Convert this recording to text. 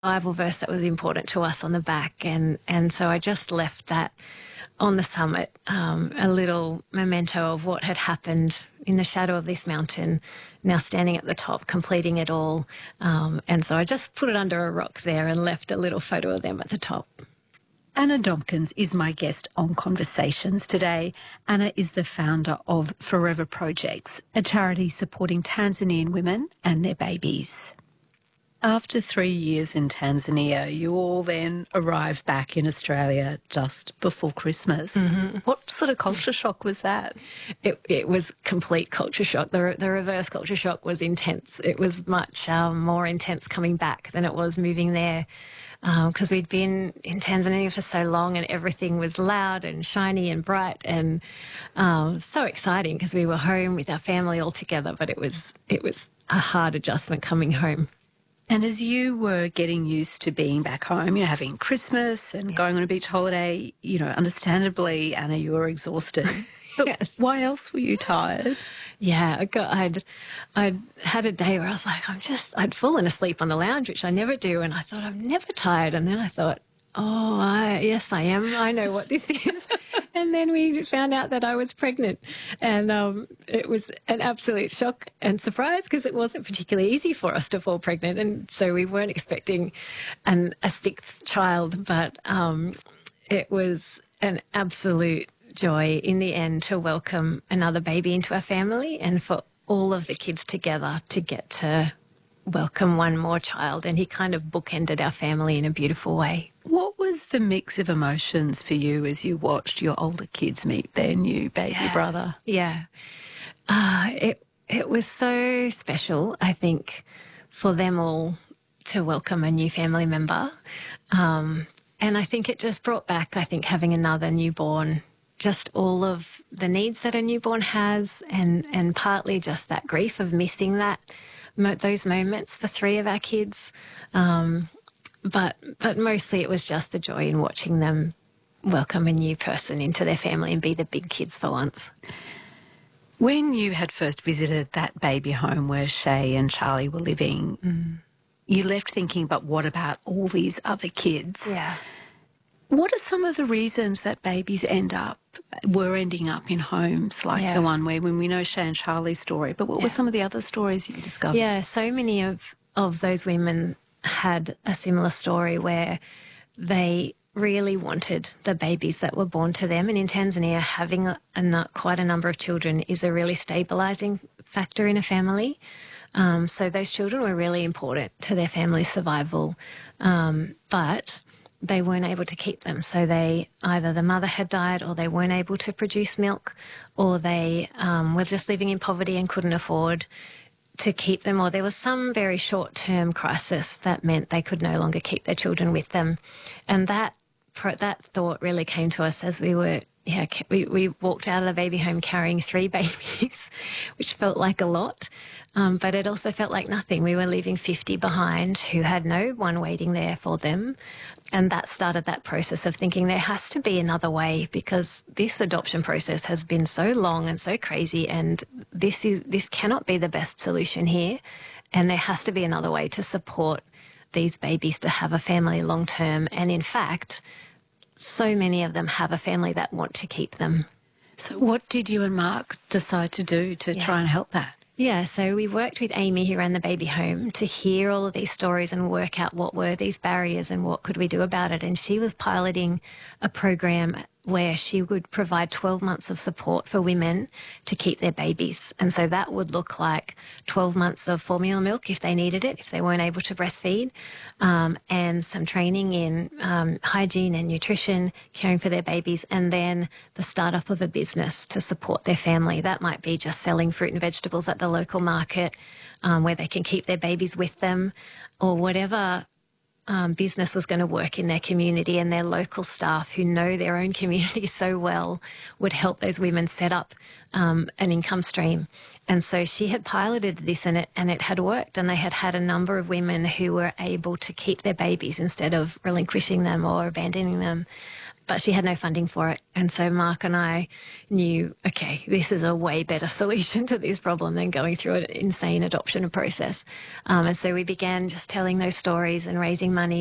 Bible verse that was important to us on the back. And so I just left that on the summit, a little memento of what had happened in the shadow of this mountain, now standing at the top, completing it all. And so I just put it under a rock there and left a little photo of them at the top. Anna Domkins is my guest on Conversations today. Anna is the founder of Forever Projects, a charity supporting Tanzanian women and their babies. After 3 years in Tanzania, you all then arrived back in Australia just before Christmas. Mm-hmm. What sort of culture shock was that? It was complete culture shock. The reverse culture shock was intense. It was much more intense coming back than it was moving there, because we'd been in Tanzania for so long and everything was loud and shiny and bright and so exciting because we were home with our family all together, but it was a hard adjustment coming home. And as you were getting used to being back home, having Christmas and going on a beach holiday, understandably, Anna, you were exhausted. But yes. Why else were you tired? Yeah, I'd had a day where I was like, I'd fallen asleep on the lounge, which I never do. And I thought, I'm never tired. And then I thought, yes, I am. I know what this is. And then we found out that I was pregnant. And it was an absolute shock and surprise because it wasn't particularly easy for us to fall pregnant. And so we weren't expecting a sixth child. But it was an absolute joy in the end to welcome another baby into our family and for all of the kids together to get to welcome one more child. And he kind of bookended our family in a beautiful way. What was the mix of emotions for you as you watched your older kids meet their new baby brother? Yeah. It was so special, I think, for them all to welcome a new family member. And I think it just brought back, having another newborn, just all of the needs that a newborn has and partly just that grief of missing those moments for 3 of our kids. But mostly it was just the joy in watching them welcome a new person into their family and be the big kids for once. When you had first visited that baby home where Shay and Charlie were living, you left thinking, but what about all these other kids? Yeah. What are some of the reasons that babies were ending up in homes like the one when we know Shay and Charlie's story, but what were some of the other stories you discovered? Yeah, so many of those women had a similar story where they really wanted the babies that were born to them. And in Tanzania, having quite a number of children is a really stabilising factor in a family. So those children were really important to their family's survival. But they weren't able to keep them. So either the mother had died or they weren't able to produce milk, or they were just living in poverty and couldn't afford to keep them, or there was some very short-term crisis that meant they could no longer keep their children with them. And that thought really came to us as we walked out of the baby home carrying 3 babies, which felt like a lot, but it also felt like nothing. We were leaving 50 behind who had no one waiting there for them. And that started that process of thinking there has to be another way, because this adoption process has been so long and so crazy, and this cannot be the best solution here. And there has to be another way to support these babies to have a family long term. And in fact, so many of them have a family that want to keep them. So what did you and Mark decide to do to try and help that? Yeah, so we worked with Amy, who ran the baby home, to hear all of these stories and work out what were these barriers and what could we do about it. And she was piloting a program where she would provide 12 months of support for women to keep their babies. And so that would look like 12 months of formula milk if they needed it, if they weren't able to breastfeed, and some training in hygiene and nutrition, caring for their babies, and then the startup of a business to support their family. That might be just selling fruit and vegetables at the local market, where they can keep their babies with them, or whatever business was going to work in their community, and their local staff who know their own community so well would help those women set up an income stream. And so she had piloted this and it had worked, and they had had a number of women who were able to keep their babies instead of relinquishing them or abandoning them. but she had no funding for it. And so Mark and I knew, okay, this is a way better solution to this problem than going through an insane adoption process. And so we began just telling those stories and raising money